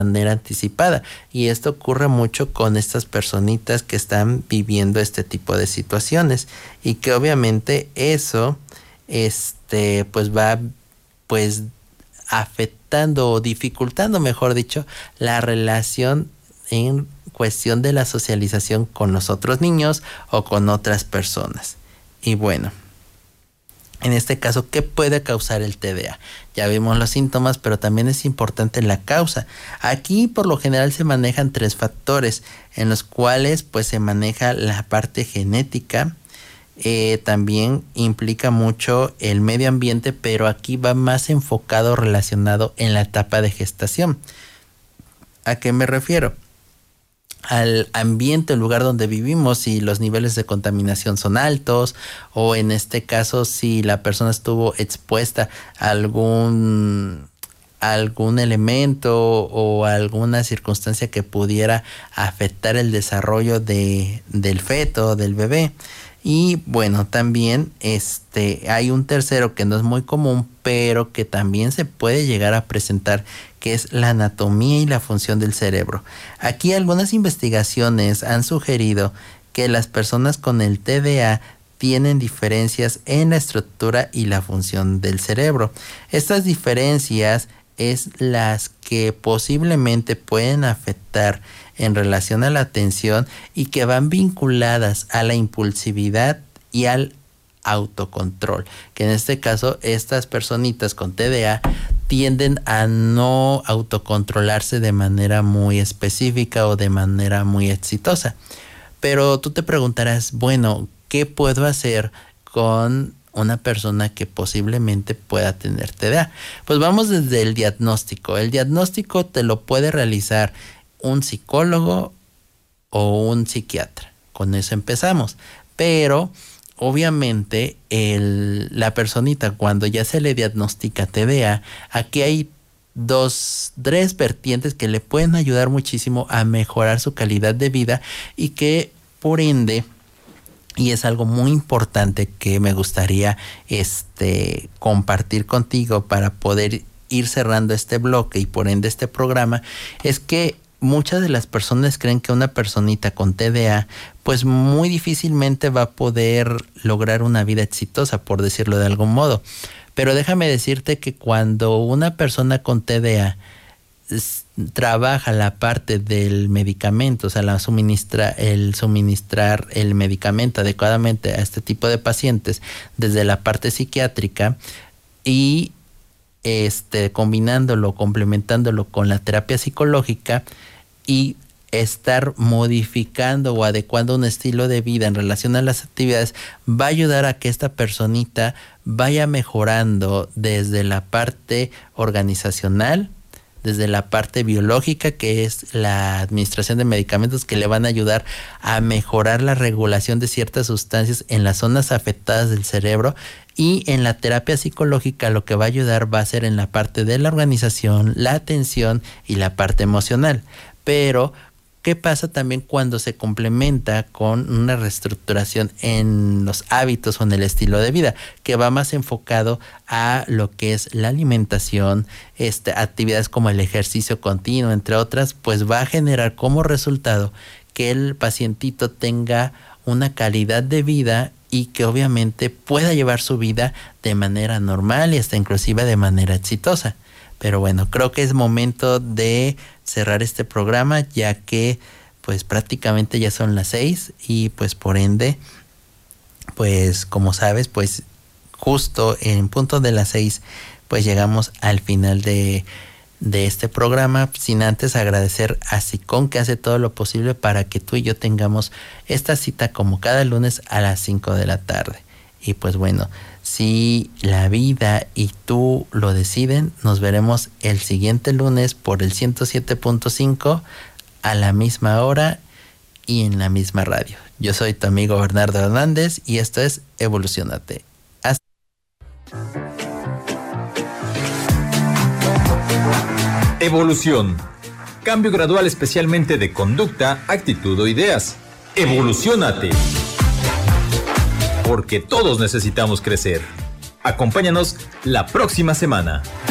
manera anticipada, y esto ocurre mucho con estas personitas que están viviendo este tipo de situaciones, y que obviamente eso pues va pues afectando o dificultando, mejor dicho, la relación en cuestión de la socialización con los otros niños o con otras personas. Y bueno, en este caso, ¿qué puede causar el TDA? Ya vimos los síntomas, pero también es importante la causa. Aquí por lo general se manejan 3 factores, en los cuales pues se maneja la parte genética. También implica mucho el medio ambiente, pero aquí va más enfocado relacionado en la etapa de gestación. ¿A qué me refiero? Al ambiente, el lugar donde vivimos, si los niveles de contaminación son altos, o en este caso si la persona estuvo expuesta a algún elemento o alguna circunstancia que pudiera afectar el desarrollo del feto, del bebé. Y bueno, también hay un tercero que no es muy común, pero que también se puede llegar a presentar, que es la anatomía y la función del cerebro. Aquí algunas investigaciones han sugerido que las personas con el TDA tienen diferencias en la estructura y la función del cerebro. Estas diferencias es las que posiblemente pueden afectar en relación a la atención y que van vinculadas a la impulsividad y al autocontrol, que en este caso estas personitas con TDA tienden a no autocontrolarse de manera muy específica o de manera muy exitosa. Pero tú te preguntarás, bueno, ¿qué puedo hacer con una persona que posiblemente pueda tener TDA? Pues vamos desde el diagnóstico. El diagnóstico te lo puede realizar un psicólogo o un psiquiatra. Con eso empezamos. Pero obviamente la personita, cuando ya se le diagnostica TDA, aquí hay 3 vertientes que le pueden ayudar muchísimo a mejorar su calidad de vida, y que por ende, y es algo muy importante que me gustaría compartir contigo para poder ir cerrando este bloque y por ende este programa, es que muchas de las personas creen que una personita con TDA pues muy difícilmente va a poder lograr una vida exitosa, por decirlo de algún modo. Pero déjame decirte que cuando una persona con TDA trabaja la parte del medicamento, o sea, suministrar el medicamento adecuadamente a este tipo de pacientes desde la parte psiquiátrica y combinándolo, complementándolo con la terapia psicológica y estar modificando o adecuando un estilo de vida en relación a las actividades, va a ayudar a que esta personita vaya mejorando desde la parte organizacional, desde la parte biológica, que es la administración de medicamentos que le van a ayudar a mejorar la regulación de ciertas sustancias en las zonas afectadas del cerebro, y en la terapia psicológica lo que va a ayudar va a ser en la parte de la organización, la atención y la parte emocional. Pero ¿qué pasa también cuando se complementa con una reestructuración en los hábitos o en el estilo de vida, que va más enfocado a lo que es la alimentación, actividades como el ejercicio continuo, entre otras, pues va a generar como resultado que el pacientito tenga una calidad de vida y que obviamente pueda llevar su vida de manera normal y hasta inclusive de manera exitosa. Pero bueno, creo que es momento de cerrar este programa, ya que pues prácticamente ya son las 6 y pues por ende, pues como sabes, pues justo en punto de las 6 pues llegamos al final de este programa, sin antes agradecer a SICOM, que hace todo lo posible para que tú y yo tengamos esta cita como cada lunes a las 5 de la tarde. Y pues bueno, si la vida y tú lo deciden, nos veremos el siguiente lunes por el 107.5 a la misma hora y en la misma radio. Yo soy tu amigo Bernardo Hernández y esto es Evolucionate. Evolución. Cambio gradual especialmente de conducta, actitud o ideas. Evoluciónate. Porque todos necesitamos crecer. Acompáñanos la próxima semana.